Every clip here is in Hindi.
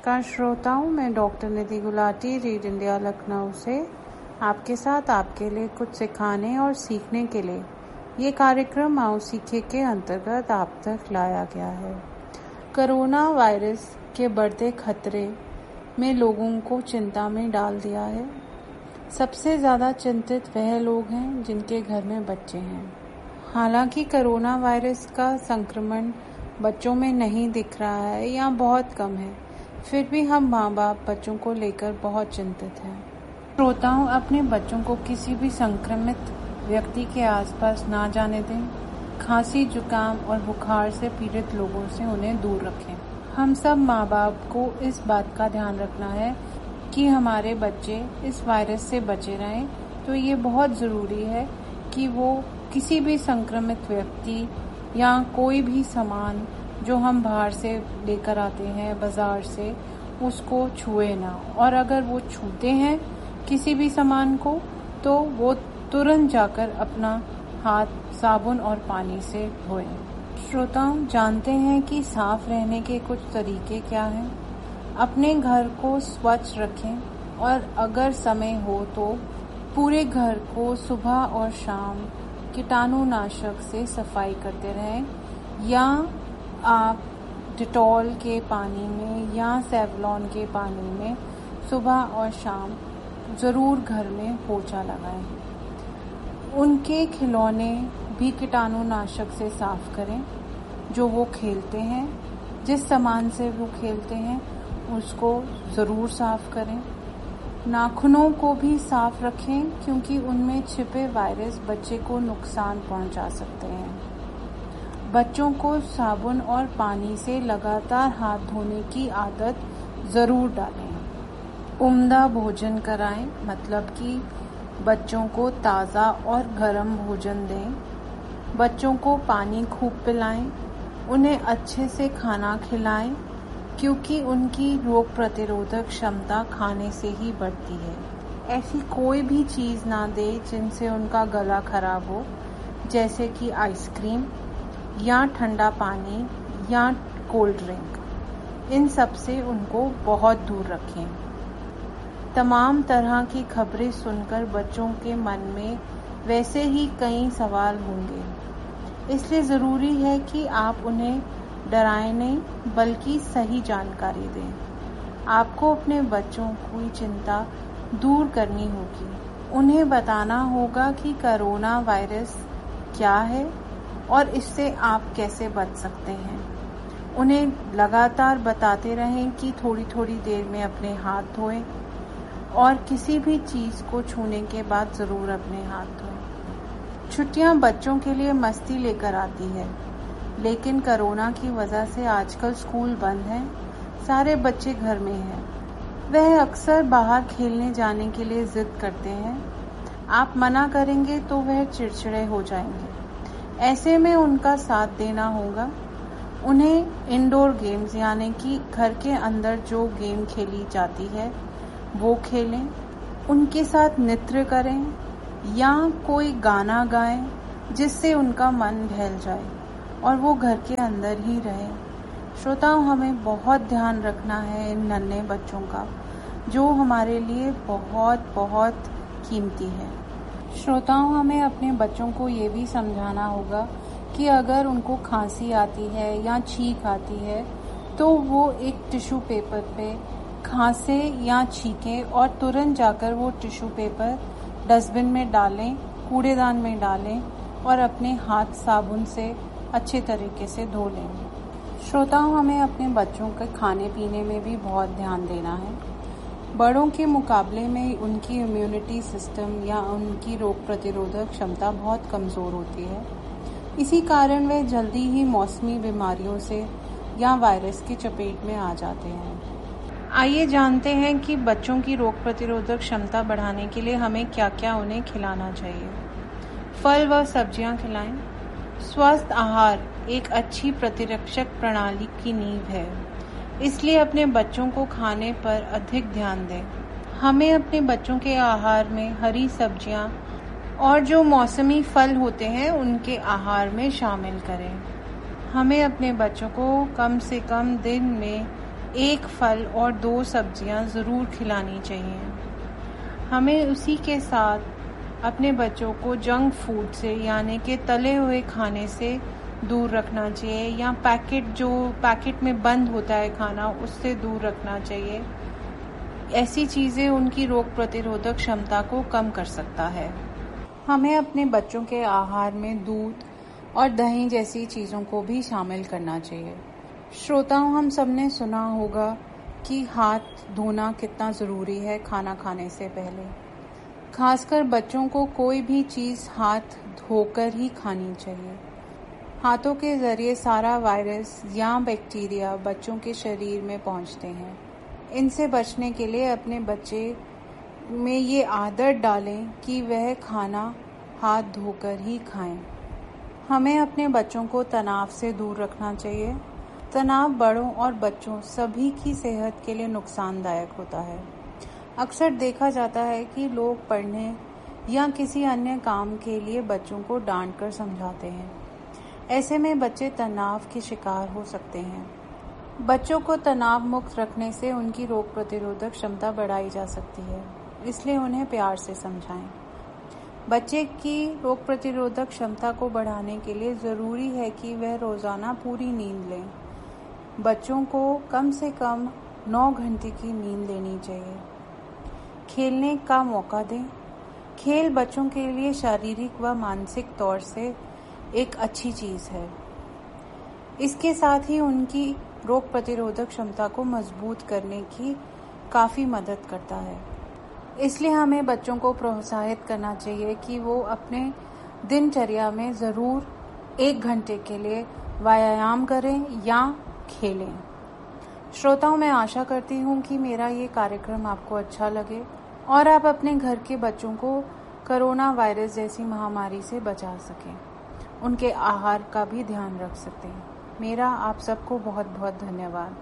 नमस्कार श्रोताओं, मैं डॉक्टर निधि गुलाटी रीड इंडिया लखनऊ से आपके साथ आपके लिए कुछ सिखाने और सीखने के लिए ये कार्यक्रम आओ सीखे के अंतर्गत आप तक लाया गया है। कोरोना वायरस के बढ़ते खतरे में लोगों को चिंता में डाल दिया है। सबसे ज़्यादा चिंतित वह लोग हैं जिनके घर में बच्चे हैं। हालांकि कोरोना वायरस का संक्रमण बच्चों में नहीं दिख रहा है या बहुत कम है, फिर भी हम माँ बाप बच्चों को लेकर बहुत चिंतित हैं। श्रोताओं, अपने बच्चों को किसी भी संक्रमित व्यक्ति के आसपास ना जाने दें। खांसी, जुकाम और बुखार से पीड़ित लोगों से उन्हें दूर रखें। हम सब माँ बाप को इस बात का ध्यान रखना है कि हमारे बच्चे इस वायरस से बचे रहें, तो ये बहुत ज़रूरी है कि वो किसी भी संक्रमित व्यक्ति या कोई भी सामान जो हम बाहर से लेकर आते हैं बाज़ार से, उसको छुए ना, और अगर वो छूते हैं किसी भी सामान को तो वो तुरंत जाकर अपना हाथ साबुन और पानी से धोएं। श्रोताओं, जानते हैं कि साफ रहने के कुछ तरीके क्या हैं? अपने घर को स्वच्छ रखें और अगर समय हो तो पूरे घर को सुबह और शाम कीटाणुनाशक से सफाई करते रहें, या आप डिटॉल के पानी में या सेवलॉन के पानी में सुबह और शाम ज़रूर घर में पोछा लगाएं। उनके खिलौने भी कीटाणुनाशक से साफ करें। जो वो खेलते हैं, जिस सामान से वो खेलते हैं उसको ज़रूर साफ करें। नाखूनों को भी साफ रखें क्योंकि उनमें छिपे वायरस बच्चे को नुकसान पहुंचा सकते हैं। बच्चों को साबुन और पानी से लगातार हाथ धोने की आदत ज़रूर डालें। उम्दा भोजन कराएं, मतलब कि बच्चों को ताज़ा और गर्म भोजन दें। बच्चों को पानी खूब पिलाएं। उन्हें अच्छे से खाना खिलाएं क्योंकि उनकी रोग प्रतिरोधक क्षमता खाने से ही बढ़ती है। ऐसी कोई भी चीज़ ना दें जिनसे उनका गला खराब हो, जैसे कि आइसक्रीम या ठंडा पानी या कोल्ड ड्रिंक। इन सब से उनको बहुत दूर रखें। तमाम तरह की खबरें सुनकर बच्चों के मन में वैसे ही कई सवाल होंगे, इसलिए ज़रूरी है कि आप उन्हें डराएं नहीं बल्कि सही जानकारी दें। आपको अपने बच्चों की चिंता दूर करनी होगी। उन्हें बताना होगा कि कोरोना वायरस क्या है और इससे आप कैसे बच सकते हैं। उन्हें लगातार बताते रहें कि थोड़ी थोड़ी देर में अपने हाथ धोएं और किसी भी चीज़ को छूने के बाद ज़रूर अपने हाथ धोएं। छुट्टियां बच्चों के लिए मस्ती लेकर आती है, लेकिन कोरोना की वजह से आजकल स्कूल बंद हैं। सारे बच्चे घर में हैं। वह अक्सर बाहर खेलने जाने के लिए जिद करते हैं। आप मना करेंगे तो वह चिड़चिड़े हो जाएंगे। ऐसे में उनका साथ देना होगा। उन्हें इंडोर गेम्स यानी कि घर के अंदर जो गेम खेली जाती है वो खेलें। उनके साथ नृत्य करें या कोई गाना गाएं जिससे उनका मन बहल जाए और वो घर के अंदर ही रहे। श्रोताओं, हमें बहुत ध्यान रखना है इन नन्हे बच्चों का, जो हमारे लिए बहुत बहुत कीमती है। श्रोताओं, हमें अपने बच्चों को ये भी समझाना होगा कि अगर उनको खांसी आती है या छींक आती है तो वो एक टिश्यू पेपर पे खांसे या छींकें और तुरंत जाकर वो टिश्यू पेपर डस्टबिन में डालें, कूड़ेदान में डालें और अपने हाथ साबुन से अच्छे तरीके से धो लें। श्रोताओं, हमें अपने बच्चों के खाने पीने में भी बहुत ध्यान देना है। बड़ों के मुकाबले में उनकी इम्यूनिटी सिस्टम या उनकी रोग प्रतिरोधक क्षमता बहुत कमज़ोर होती है। इसी कारण वे जल्दी ही मौसमी बीमारियों से या वायरस की चपेट में आ जाते हैं। आइए जानते हैं कि बच्चों की रोग प्रतिरोधक क्षमता बढ़ाने के लिए हमें क्या क्या उन्हें खिलाना चाहिए। फल व सब्जियां खिलाएं। स्वस्थ आहार एक अच्छी प्रतिरक्षक प्रणाली की नींव है, इसलिए अपने बच्चों को खाने पर अधिक ध्यान दें। हमें अपने बच्चों के आहार में हरी सब्जियां और जो मौसमी फल होते हैं उनके आहार में शामिल करें। हमें अपने बच्चों को कम से कम दिन में 1 फल और 2 सब्जियां ज़रूर खिलानी चाहिए। हमें उसी के साथ अपने बच्चों को जंक फूड से यानी कि तले हुए खाने से दूर रखना चाहिए, या पैकेट में बंद होता है खाना, उससे दूर रखना चाहिए। ऐसी चीज़ें उनकी रोग प्रतिरोधक क्षमता को कम कर सकता है। हमें अपने बच्चों के आहार में दूध और दही जैसी चीज़ों को भी शामिल करना चाहिए। श्रोताओं, हम सबने सुना होगा कि हाथ धोना कितना ज़रूरी है खाना खाने से पहले। खासकर बच्चों को कोई भी चीज़ हाथ धोकर ही खानी चाहिए। हाथों के ज़रिए सारा वायरस या बैक्टीरिया बच्चों के शरीर में पहुंचते हैं। इनसे बचने के लिए अपने बच्चे में ये आदत डालें कि वह खाना हाथ धोकर ही खाएं। हमें अपने बच्चों को तनाव से दूर रखना चाहिए। तनाव बड़ों और बच्चों सभी की सेहत के लिए नुकसानदायक होता है। अक्सर देखा जाता है कि लोग पढ़ने या किसी अन्य काम के लिए बच्चों को डांट कर समझाते हैं। ऐसे में बच्चे तनाव के शिकार हो सकते हैं। बच्चों को तनाव मुक्त रखने से उनकी रोग प्रतिरोधक क्षमता बढ़ाई जा सकती है, इसलिए उन्हें प्यार से समझाएं। बच्चे की रोग प्रतिरोधक क्षमता को बढ़ाने के लिए ज़रूरी है कि वह रोज़ाना पूरी नींद लें। बच्चों को कम से कम 9 घंटे की नींद लेनी चाहिए। खेलने का मौका दें। खेल बच्चों के लिए शारीरिक व मानसिक तौर से एक अच्छी चीज़ है। इसके साथ ही उनकी रोग प्रतिरोधक क्षमता को मजबूत करने की काफ़ी मदद करता है। इसलिए हमें बच्चों को प्रोत्साहित करना चाहिए कि वो अपने दिनचर्या में ज़रूर 1 घंटे के लिए व्यायाम करें या खेलें। श्रोताओं, मैं आशा करती हूँ कि मेरा ये कार्यक्रम आपको अच्छा लगे और आप अपने घर के बच्चों को कोरोना वायरस जैसी महामारी से बचा सकें। उनके आहार का भी ध्यान रख सकते हैं। मेरा आप सबको बहुत बहुत धन्यवाद।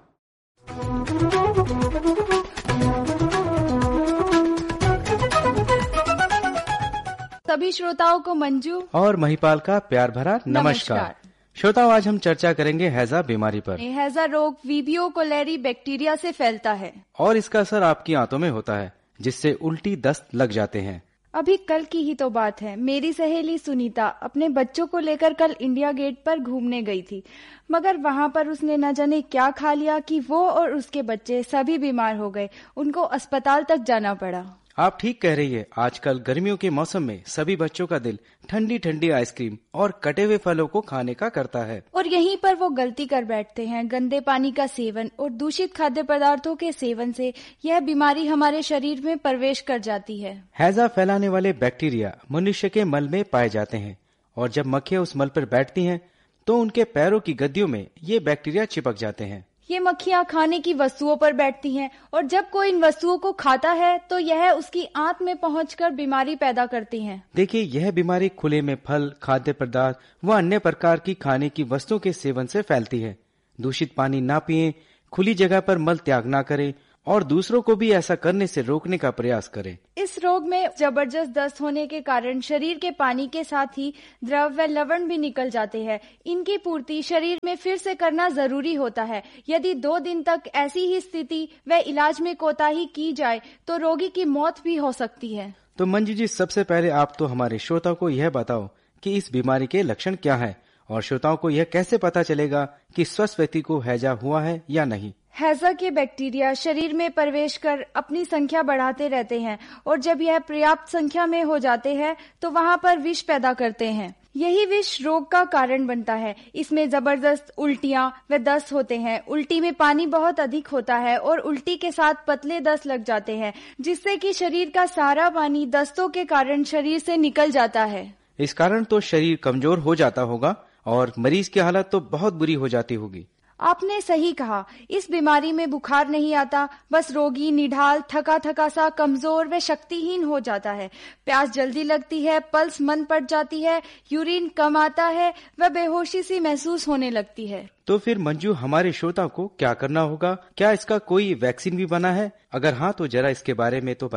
सभी श्रोताओं को मंजू और महिपाल का प्यार भरा नमस्कार। श्रोताओं, आज हम चर्चा करेंगे हैजा बीमारी पर। हैजा रोग वीबियो कोलेरी बैक्टीरिया से फैलता है और इसका असर आपकी आंतों में होता है, जिससे उल्टी दस्त लग जाते हैं। अभी कल की ही तो बात है। मेरी सहेली सुनीता अपने बच्चों को लेकर कल इंडिया गेट पर घूमने गई थी, मगर वहां पर उसने न जाने क्या खा लिया कि वो और उसके बच्चे सभी बीमार हो गए। उनको अस्पताल तक जाना पड़ा। आप ठीक कह रही है। आजकल गर्मियों के मौसम में सभी बच्चों का दिल ठंडी ठंडी आइसक्रीम और कटे हुए फलों को खाने का करता है, और यहीं पर वो गलती कर बैठते हैं। गंदे पानी का सेवन और दूषित खाद्य पदार्थों के सेवन से यह बीमारी हमारे शरीर में प्रवेश कर जाती है। हैजा फैलाने वाले बैक्टीरिया मनुष्य के मल में पाए जाते हैं, और जब मक्खियाँ उस मल पर बैठती हैं तो उनके पैरों की गद्दियों में ये बैक्टीरिया चिपक जाते हैं। ये मक्खियाँ खाने की वस्तुओं पर बैठती हैं, और जब कोई इन वस्तुओं को खाता है तो यह उसकी आंत में पहुंचकर बीमारी पैदा करती हैं। देखिए, यह बीमारी खुले में फल, खाद्य पदार्थ व अन्य प्रकार की खाने की वस्तुओं के सेवन से फैलती है। दूषित पानी ना पिएं, खुली जगह पर मल त्याग ना करें और दूसरों को भी ऐसा करने से रोकने का प्रयास करें। इस रोग में जबरदस्त दस्त होने के कारण शरीर के पानी के साथ ही द्रव व लवण भी निकल जाते हैं। इनकी पूर्ति शरीर में फिर से करना जरूरी होता है। यदि 2 दिन तक ऐसी ही स्थिति व इलाज में कोताही की जाए तो रोगी की मौत भी हो सकती है। तो मंजू जी, सबसे पहले आप तो हमारे श्रोताओं को यह बताओ कि इस बीमारी के लक्षण क्या है, और श्रोताओं को यह कैसे पता चलेगा कि स्वस्थ व्यक्ति को हैजा हुआ है या नहीं। हैजा के बैक्टीरिया शरीर में प्रवेश कर अपनी संख्या बढ़ाते रहते हैं, और जब यह पर्याप्त संख्या में हो जाते हैं तो वहां पर विष पैदा करते हैं। यही विष रोग का कारण बनता है। इसमें जबरदस्त उल्टियां व दस्त होते हैं। उल्टी में पानी बहुत अधिक होता है और उल्टी के साथ पतले दस्त लग जाते हैं, जिससे कि शरीर का सारा पानी दस्तों के कारण शरीर से निकल जाता है। इस कारण तो शरीर कमजोर हो जाता होगा और मरीज की हालत तो बहुत बुरी हो जाती होगी। आपने सही कहा। इस बीमारी में बुखार नहीं आता, बस रोगी निढाल, थका थका सा, कमजोर व शक्तिहीन हो जाता है। प्यास जल्दी लगती है, पल्स मंद पड़ जाती है, यूरिन कम आता है व बेहोशी सी महसूस होने लगती है। तो फिर मंजू, हमारे श्रोता को क्या करना होगा? क्या इसका कोई वैक्सीन भी बना है? अगर हाँ तो जरा इसके बारे में तो बताओ।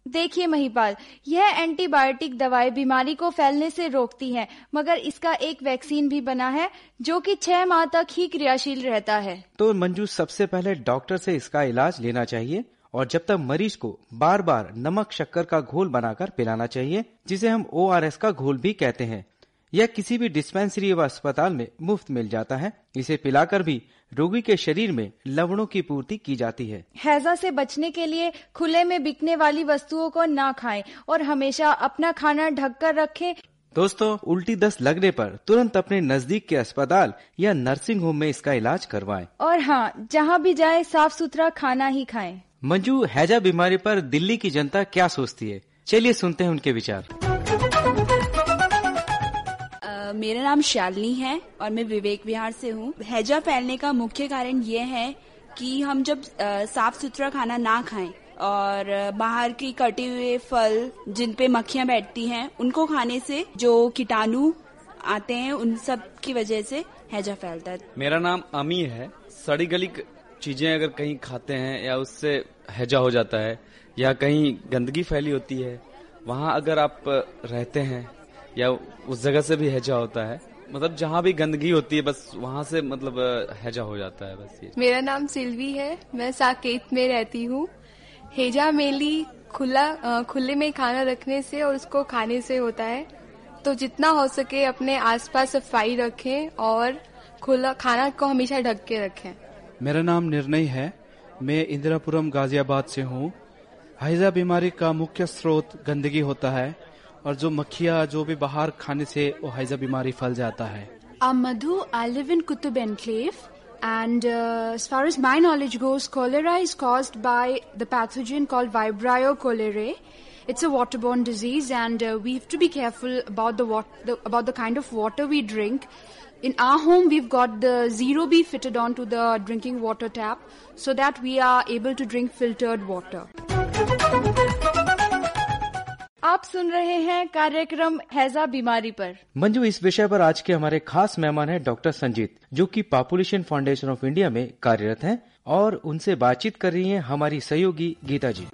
देखिए महिपाल, यह एंटीबायोटिक दवाएं बीमारी को फैलने से रोकती हैं, मगर इसका एक वैक्सीन भी बना है जो कि 6 माह तक ही क्रियाशील रहता है। तो मंजू, सबसे पहले डॉक्टर से इसका इलाज लेना चाहिए और जब तक मरीज को बार बार नमक शक्कर का घोल बनाकर पिलाना चाहिए, जिसे हम ORS का घोल भी कहते हैं। यह किसी भी डिस्पेंसरी व अस्पताल में मुफ्त मिल जाता है। इसे पिलाकर भी रोगी के शरीर में लवणों की पूर्ति की जाती है। हैजा से बचने के लिए खुले में बिकने वाली वस्तुओं को ना खाएं और हमेशा अपना खाना ढककर रखें। दोस्तों, उल्टी दस्त लगने पर तुरंत अपने नजदीक के अस्पताल या नर्सिंग होम में इसका इलाज करवाएं। और हाँ, जहाँ भी जाए साफ सुथरा खाना ही खाएं। मंजू, हैजा बीमारी पर दिल्ली की जनता क्या सोचती है? चलिए सुनते हैं उनके विचार। मेरा नाम शालिनी है और मैं विवेक विहार से हूँ। हैजा फैलने का मुख्य कारण ये है कि हम जब साफ सुथरा खाना ना खाएं और बाहर की कटे हुए फल जिन पे मक्खियां बैठती हैं उनको खाने से जो कीटाणु आते हैं उन सब की वजह से हैजा फैलता है। मेरा नाम अमी है। सड़ी गली चीजें अगर कहीं खाते हैं या उससे हैजा हो जाता है, या कहीं गंदगी फैली होती है वहाँ अगर आप रहते हैं या उस जगह से भी हैजा होता है। मतलब जहाँ भी गंदगी होती है बस वहाँ से मतलब हैजा हो जाता है बस ये। मेरा नाम सिल्वी है, मैं साकेत में रहती हूँ। हैजा मेनली खुले में खाना रखने से और उसको खाने से होता है, तो जितना हो सके अपने आसपास सफाई रखें और खुला खाना को हमेशा ढक के रखें। मेरा नाम निर्णय है, मैं इंदिरापुरम गाजियाबाद से हूँ। हैजा बीमारी का मुख्य स्रोत गंदगी होता है और जो मक्खियाँ जो भी बाहर खाने से वो हैजा बीमारी फैल जाता है। Madhu, I live in Qutub Enclave, and as far as my knowledge goes, cholera is caused by the pathogen called Vibrio cholerae. It's a waterborne disease, and we have to be careful about the kind of water we drink. In our home, we've got the Zero B fitted onto the drinking water tap, so that we are able to drink filtered water. आप सुन रहे हैं कार्यक्रम हैजा बीमारी पर। मंजू, इस विषय पर आज के हमारे खास मेहमान हैं डॉक्टर संजीत, जो कि पॉपुलेशन फाउंडेशन ऑफ इंडिया में कार्यरत हैं, और उनसे बातचीत कर रही हैं हमारी सहयोगी गीता जी।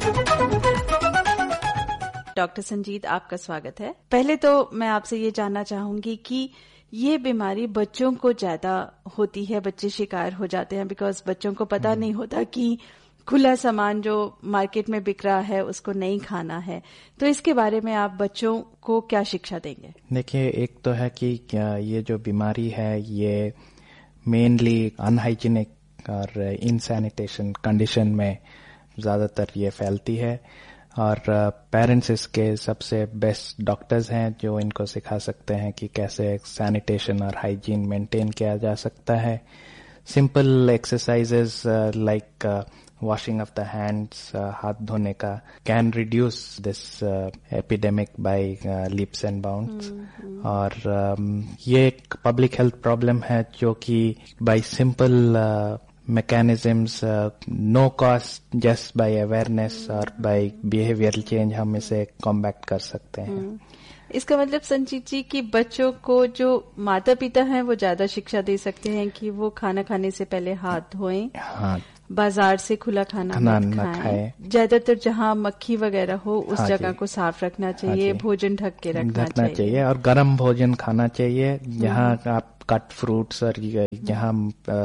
डॉक्टर संजीत, आपका स्वागत है। पहले तो मैं आपसे ये जानना चाहूंगी कि ये बीमारी बच्चों को ज्यादा होती है, बच्चे शिकार हो जाते हैं, बिकॉज बच्चों को पता नहीं होता कि खुला सामान जो मार्केट में बिक रहा है उसको नहीं खाना है। तो इसके बारे में आप बच्चों को क्या शिक्षा देंगे? देखिए, एक तो है कि ये जो बीमारी है ये मेनली अनहाइजीनिक और इनसैनिटेशन कंडीशन में ज्यादातर ये फैलती है, और पेरेंट्स इसके सबसे बेस्ट डॉक्टर्स हैं जो इनको सिखा सकते हैं कि कैसे सैनिटेशन और हाइजीन मेंटेन किया जा सकता है। Simple exercises like washing of the hands, हाथ धोने का, can reduce this epidemic by leaps and bounds. और ये एक public health problem है जो कि by simple mechanisms, no cost, just by awareness और by behavioral change हम इसे combat कर सकते हैं। इसका मतलब संजीत जी कि बच्चों को जो माता पिता हैं वो ज्यादा शिक्षा दे सकते हैं कि वो खाना खाने से पहले हाथ धोएं, हाँ, बाजार से खुला खाना मत खाएं, ज्यादातर जहाँ मक्खी वगैरह हो उस जगह को साफ रखना चाहिए, भोजन ढक के रखना चाहिए और गर्म भोजन खाना चाहिए। जहाँ आप कट फ्रूट्स और जहाँ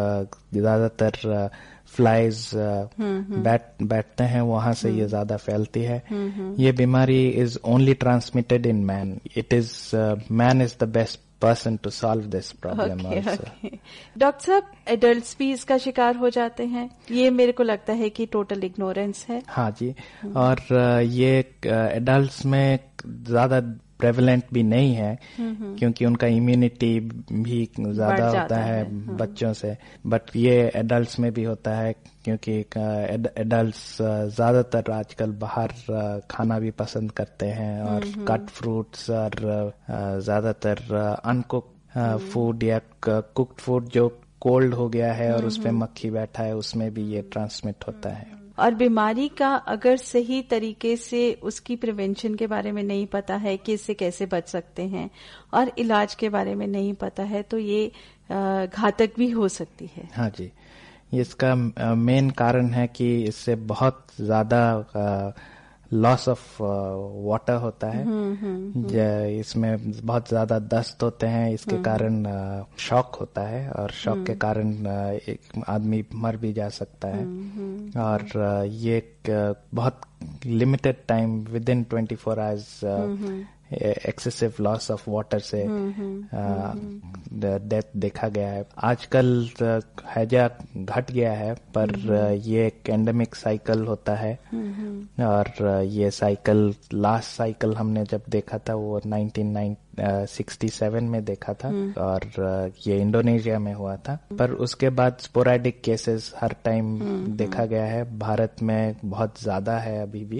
ज्यादातर फ्लाइज बैठते हैं वहां से ये ज्यादा फैलती है। ये बीमारी is only transmitted in man. It is man is the best person to solve this problem also. Doctor साहब, एडल्ट्स भी इसका शिकार हो जाते हैं? ये मेरे को लगता है कि टोटल इग्नोरेंस है। हाँ जी, और ये एडल्ट्स में ज्यादा प्रेवलेंट भी नहीं है क्योंकि उनका इम्यूनिटी भी ज्यादा होता है बच्चों से, बट ये एडल्ट्स में भी होता है क्योंकि एडल्ट्स ज्यादातर आजकल बाहर खाना भी पसंद करते हैं और कट फ्रूट्स और ज्यादातर अनकुक्ड फूड या कुक्ड फूड जो कोल्ड हो गया है और उसपे मक्खी बैठा है उसमें भी ये ट्रांसमिट होता है। और बीमारी का अगर सही तरीके से उसकी प्रिवेंशन के बारे में नहीं पता है कि इससे कैसे बच सकते हैं और इलाज के बारे में नहीं पता है तो ये घातक भी हो सकती है। हाँ जी, इसका मेन कारण है कि इससे बहुत ज्यादा लॉस ऑफ वाटर होता है। इसमें बहुत ज्यादा दस्त होते हैं, इसके कारण शॉक होता है और शॉक के कारण एक आदमी मर भी जा सकता है। और ये बहुत limited time with in 24 hours excessive loss of water से डेथ देखा गया है। आजकल हैजा घट गया है, पर ये एक एंडेमिक साइकिल होता है और ये साइकिल लास्ट साइकिल हमने जब देखा था वो 1967 में देखा था और ये इंडोनेशिया में हुआ था। पर उसके बाद स्पोरेडिक केसेस हर टाइम देखा गया है। भारत में बहुत ज्यादा है अभी भी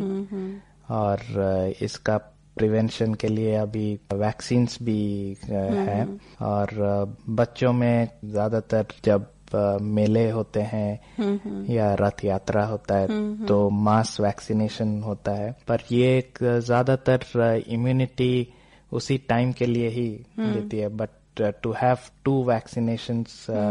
और इसका प्रिवेंशन के लिए अभी वैक्सीन्स भी है। और बच्चों में ज्यादातर जब मेले होते हैं या रथ यात्रा होता है तो मास वैक्सीनेशन होता है। पर ये एक ज्यादातर इम्यूनिटी उसी टाइम के लिए ही देती है। But to have 2 vaccinations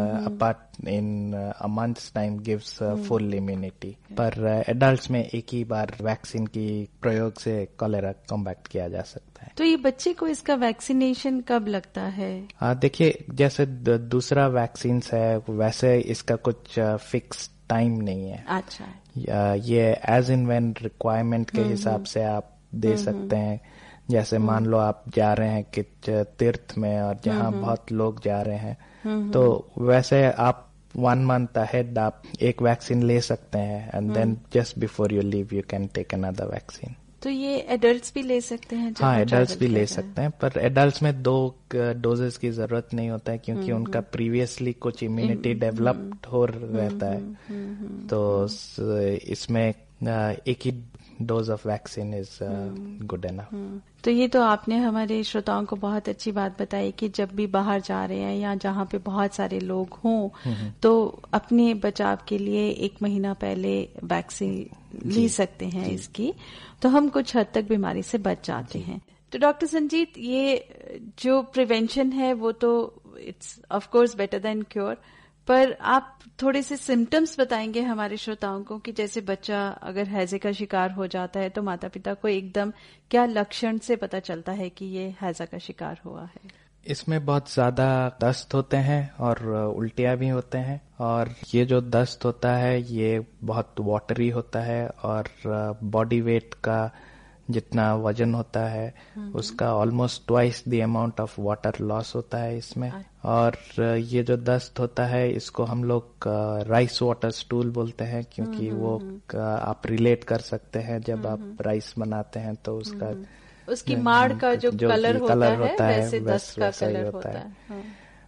apart in a month's time gives full immunity. पर adults में एक ही बार वैक्सीन की प्रयोग से कॉलेरा कॉम्बैक्ट किया जा सकता है। तो ये बच्चे को इसका वैक्सीनेशन कब लगता है? देखिए, जैसे दूसरा वैक्सीन है वैसे इसका कुछ फिक्स टाइम नहीं है। अच्छा। ये एज इन व्हेन रिक्वायरमेंट के हिसाब से आप दे सकते हैं। जैसे मान लो आप जा रहे हैं कि तीर्थ में और जहाँ बहुत लोग जा रहे हैं तो वैसे आप 1 month ahead आप एक वैक्सीन ले सकते हैं and then just before you leave you can take another vaccine. तो ये एडल्ट्स भी ले सकते हैं? हाँ, एडल्ट्स भी ले सकते हैं, पर एडल्ट्स में 2 डोजेस की जरूरत नहीं होता है क्योंकि उनका प्रीवियसली कुछ इम्यूनिटी डेवलप्ड हो रहता है। तो इसमें एक ही dose of vaccine is good enough. तो ये तो आपने हमारे श्रोताओं को बहुत अच्छी बात बताई कि जब भी बाहर जा रहे हैं या जहाँ पे बहुत सारे लोग हों तो अपने बचाव के लिए 1 महीना पहले वैक्सीन ले सकते हैं इसकी, तो हम कुछ हद तक बीमारी से बच जाते हैं। तो डॉक्टर संजीत, ये जो प्रिवेंशन है वो तो it's of course better than cure, पर आप थोड़े से सिम्टम्स बताएंगे हमारे श्रोताओं को कि जैसे बच्चा अगर हैजे का शिकार हो जाता है तो माता पिता को एकदम क्या लक्षण से पता चलता है कि ये हैजा का शिकार हुआ है? इसमें बहुत ज्यादा दस्त होते हैं और उल्टियां भी होते हैं। और ये जो दस्त होता है ये बहुत वाटरी होता है और बॉडी वेट का जितना वजन होता है उसका almost twice the amount of water loss होता है इसमें। और ये जो दस्त होता है इसको हम लोग राइस वाटर स्टूल बोलते हैं क्योंकि वो आप रिलेट कर सकते हैं जब आप राइस बनाते हैं तो उसकी माड़ का जो कलर होता है वैसे दस्त का कलर होता है।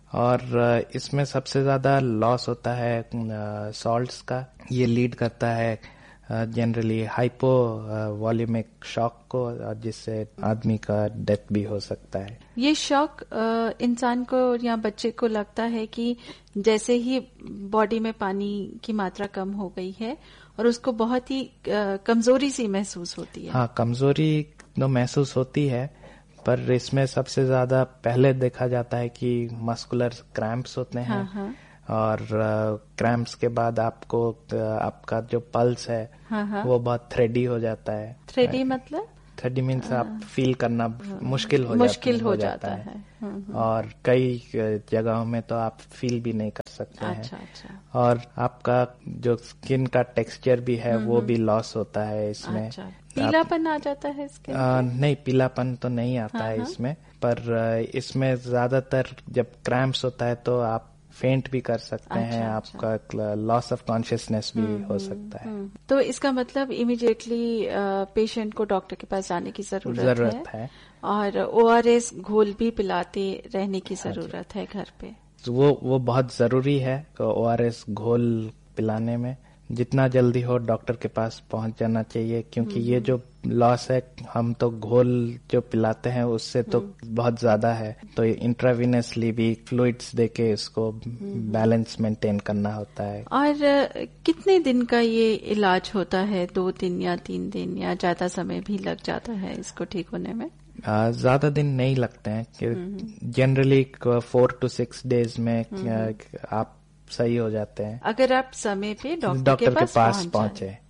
और इसमें सबसे ज्यादा लॉस होता है सॉल्ट्स का। ये लीड करता है जनरली हाइपो वॉल्यूमिक शॉक को, जिससे आदमी का डेथ भी हो सकता है। ये शॉक इंसान को या बच्चे को लगता है कि जैसे ही बॉडी में पानी की मात्रा कम हो गई है और उसको बहुत ही कमजोरी सी महसूस होती है। हाँ, कमजोरी तो महसूस होती है, पर इसमें सबसे ज्यादा पहले देखा जाता है कि मस्कुलर क्रैम्प्स होते हैं। हाँ। और क्रैम्प्स के बाद आपको आपका जो पल्स है वो बहुत थ्रेडी हो जाता है। थ्रेडी मतलब? थ्रेडी मीन्स आप फील करना मुश्किल हो जाता है। और कई जगहों में तो आप फील भी नहीं कर सकते हैं। अच्छा। और आपका जो स्किन का टेक्सचर भी है वो भी लॉस होता है इसमें। अच्छा। पीलापन आ जाता है इसके? नहीं, पीलापन तो नहीं आता है इसमें, पर इसमें ज्यादातर जब क्रैम्प्स होता है तो आप फेंट भी कर सकते हैं। आपका लॉस ऑफ कॉन्शियसनेस भी हो सकता है। तो इसका मतलब इमीडिएटली पेशेंट को डॉक्टर के पास जाने की जरूरत है और ORS घोल भी पिलाते रहने की जरूरत है घर पे। तो वो बहुत जरूरी है ORS घोल पिलाने में। जितना जल्दी हो डॉक्टर के पास पहुंच जाना चाहिए क्योंकि ये जो लॉस है हम तो घोल जो पिलाते हैं उससे तो बहुत ज्यादा है, तो इंट्रावीनसली भी फ्लूइड्स देके इसको बैलेंस मेंटेन करना होता है। और कितने दिन का ये इलाज होता है? 2 दिन या 3 दिन या ज्यादा समय भी लग जाता है इसको ठीक होने में? ज्यादा दिन नहीं लगते हैं। जनरली 4 to 6 days में आप सही हो जाते हैं अगर आप समय पे डॉक्टर के पास पहुंचे।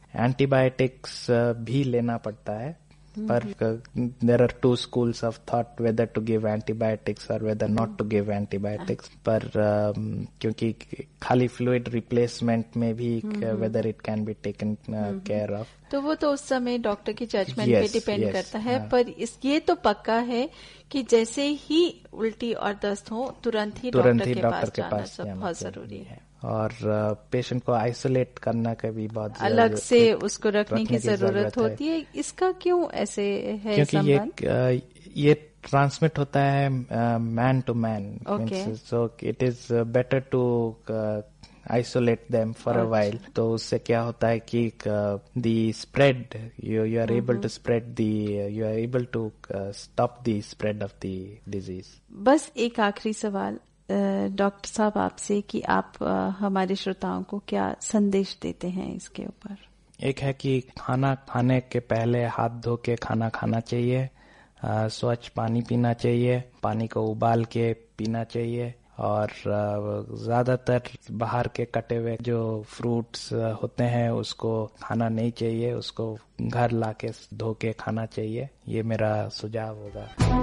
एंटीबायोटिक्स भी लेना पड़ता है, पर there are to schools of thought weather to give antibiotics और whether not to give antibiotics. पर क्योंकि खाली फ्लूइड रिप्लेसमेंट में भी whether it can be taken care of, तो वो तो उस समय डॉक्टर की जजमेंट पे डिपेंड करता है। पर ये तो पक्का है कि जैसे ही उल्टी और दस्त हो तुरंत ही डॉक्टर के पास जाना बहुत जरूरी है। और पेशेंट को आइसोलेट करना का भी बहुत अलग से उसको रखने की जरूरत होती है। इसका क्यों ऐसे है? क्योंकि ये ट्रांसमिट होता है man to man, so it is better to isolate them for a while. तो उससे क्या होता है कि the spread, you are able to spread you are able to stop the spread of the disease. बस एक आखिरी सवाल डॉक्टर साहब आपसे कि आप हमारे श्रोताओं को क्या संदेश देते हैं इसके ऊपर? एक है कि खाना खाने के पहले हाथ धो के खाना खाना चाहिए, स्वच्छ पानी पीना चाहिए, पानी को उबाल के पीना चाहिए, और ज्यादातर बाहर के कटे हुए जो फ्रूट्स होते हैं उसको खाना नहीं चाहिए, उसको घर लाके धो के खाना चाहिए। ये मेरा सुझाव होगा।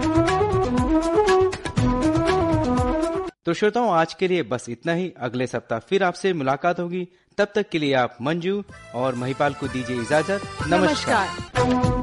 तो श्रोताओं, आज के लिए बस इतना ही। अगले सप्ताह फिर आपसे मुलाकात होगी। तब तक के लिए आप मंजू और महिपाल को दीजिए इजाजत। नमस्कार।